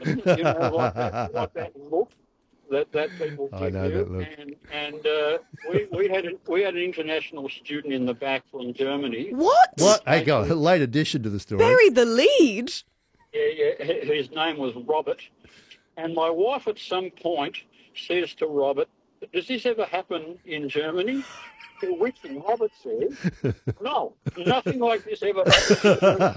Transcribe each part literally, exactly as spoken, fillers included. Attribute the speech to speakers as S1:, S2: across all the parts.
S1: you know, like that, like that look that, that people
S2: I
S1: give
S2: know that
S1: you.
S2: look.
S1: And and uh, we we had a, we had an international student in the back from Germany. Whose
S3: What?
S2: What? Hey,
S1: name
S2: go
S1: was,
S2: on. Late addition to the story.
S3: Bury the lead.
S1: yeah, yeah, his name was Robert. And my wife at some point says to Robert, "Does this ever happen in Germany?" To which Robert says, "No, nothing like this ever happens in Germany."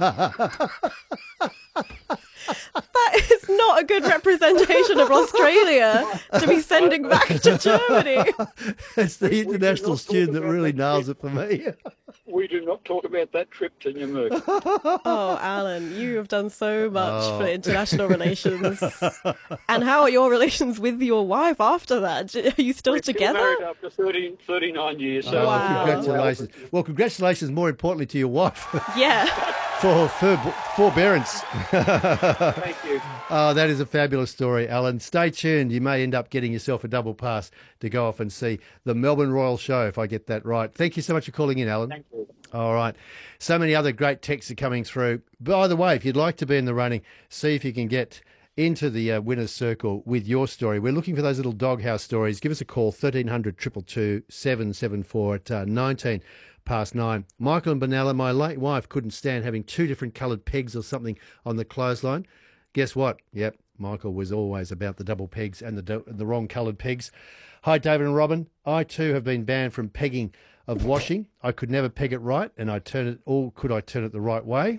S3: That is not a good representation of Australia to be sending back to Germany.
S2: It's the
S1: We- we do
S2: international
S1: not talk
S2: student that
S1: about
S2: really
S1: that
S2: nails
S1: trip.
S2: it for me.
S1: We do not talk about that trip to Numurkah.
S3: Oh, Alan, you have done so much
S2: Oh.
S3: for international relations. And how are your relations with your wife after that? Are you still
S1: We're still
S3: together?
S1: married after thirty, thirty-nine years. So
S2: Oh,
S3: Wow.
S2: congratulations. Well, congratulations, more importantly, to your wife
S3: Yeah.
S2: for for forbearance.
S1: Thank you.
S2: Oh, that is a fabulous story, Alan. Stay tuned. You may end up getting yourself a double pass to go off and see the Melbourne Royal Show, if I get that right. Thank you so much for calling in, Alan.
S1: Thank you.
S2: All right. So many other great texts are coming through. By the way, if you'd like to be in the running, see if you can get into the uh, winner's circle with your story. We're looking for those little doghouse stories. Give us a call, thirteen hundred, two two two, seven seven four at uh, nineteen past nine. Michael and Benalla, my late wife couldn't stand having two different coloured pegs or something on the clothesline. Guess what? Yep, Michael was always about the double pegs and the do- the wrong coloured pegs. Hi, David and Robin. I too have been banned from pegging of washing. I could never peg it right, and I turn it. Or could I turn it the right way?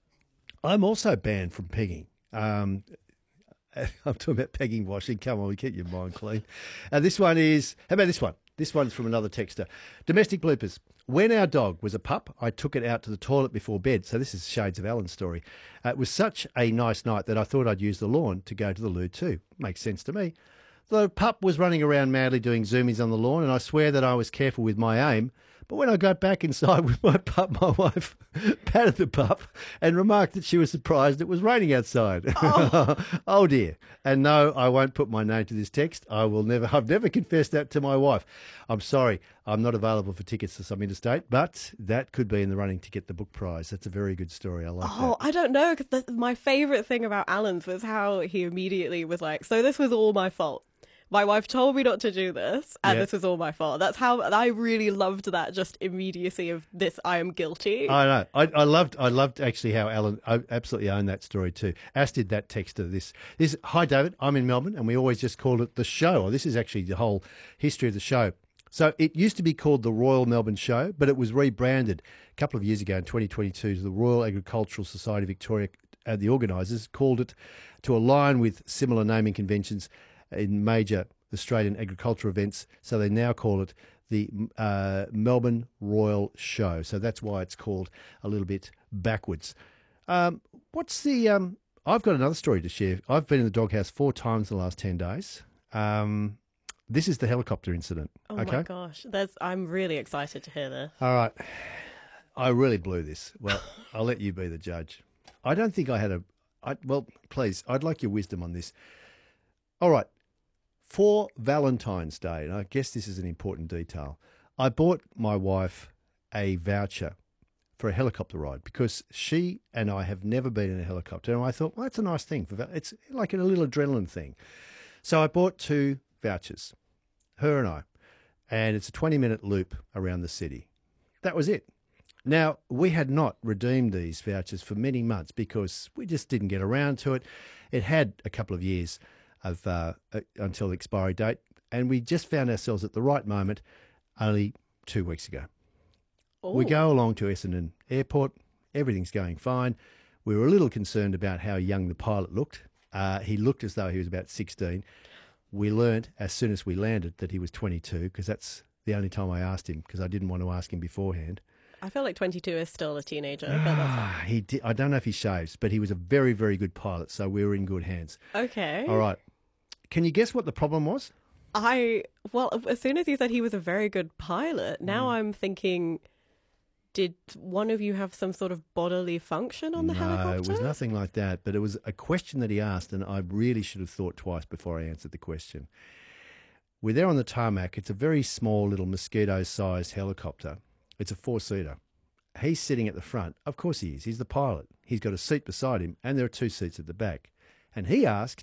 S2: I'm also banned from pegging. Um, I'm talking about pegging washing. Come on, keep your mind clean. Uh, this one is. How about this one? This one's from another texter. Domestic bloopers. When our dog was a pup, I took it out to the toilet before bed. So this is shades of Alan's story. Uh, it was such a nice night that I thought I'd use the lawn to go to the loo too. Makes sense to me. The pup was running around madly doing zoomies on the lawn, and I swear that I was careful with my aim. But when I got back inside with my pup, my wife patted the pup and remarked that she was surprised it was raining outside. Oh. Oh dear. And no, I won't put my name to this text. I will never, I've never confessed that to my wife. I'm sorry, I'm not available for tickets to some interstate, but that could be in the running to get the book prize. That's a very good story. I like
S3: Oh,
S2: that.
S3: I don't know, because my favourite thing about Alan's was how he immediately was like, so this was all my fault. My wife told me not to do this, and
S2: Yeah.
S3: this was all my fault. That's how I really loved that, just immediacy of this, I am guilty.
S2: I know. I, I loved. I loved actually how Alan. I absolutely own that story too. As did that texter. This. This. Hi, David. I'm in Melbourne, and we always just called it the show. Or this is actually the whole history of the show. So it used to be called the Royal Melbourne Show, but it was rebranded a couple of years ago in twenty twenty-two to the Royal Agricultural Society of Victoria. Uh, the organisers called it to align with similar naming conventions in major Australian agriculture events. So they now call it the uh, Melbourne Royal Show. So that's why it's called a little bit backwards. Um, what's the... Um, I've got another story to share. I've been in the doghouse four times in the last ten days. Um, this is the helicopter incident.
S3: oh
S2: okay?
S3: my gosh, There's, I'm really excited to hear this.
S2: All right. I really blew this. Well, I'll let you be the judge. I don't think I had a... I, well, please, I'd like your wisdom on this. All right. For Valentine's Day, and I guess this is an important detail, I bought my wife a voucher for a helicopter ride because she and I have never been in a helicopter. And I thought, well, that's a nice thing. For val- It's like a little adrenaline thing. So I bought two vouchers, her and I, and it's a twenty-minute loop around the city. That was it. Now, we had not redeemed these vouchers for many months because we just didn't get around to it. It had a couple of years of uh, uh, until the expiry date, and we just found ourselves at the right moment only two weeks ago. We
S3: Ooh.
S2: go along to Essendon Airport. Everything's going fine. We were a little concerned about how young the pilot looked. Uh, he looked as though he was about sixteen. We learnt as soon as we landed that he was twenty-two because that's the only time I asked him because I didn't want to ask him beforehand.
S3: I feel like twenty-two is still a teenager, but that's fine.
S2: He did, I don't know if he shaves, but he was a very, very good pilot, so we were in good hands.
S3: Okay.
S2: All right. Can you guess what the problem was?
S3: I, well, as soon as you said he was a very good pilot, now
S2: Mm.
S3: I'm thinking, did one of you have some sort of bodily function on the
S2: no,
S3: helicopter?
S2: it was nothing like that, but it was a question that he asked, and I really should have thought twice before I answered the question. We're there on the tarmac. It's a very small little mosquito-sized helicopter. It's a four-seater. He's sitting at the front. Of course he is. He's the pilot. He's got a seat beside him, and there are two seats at the back. And he asked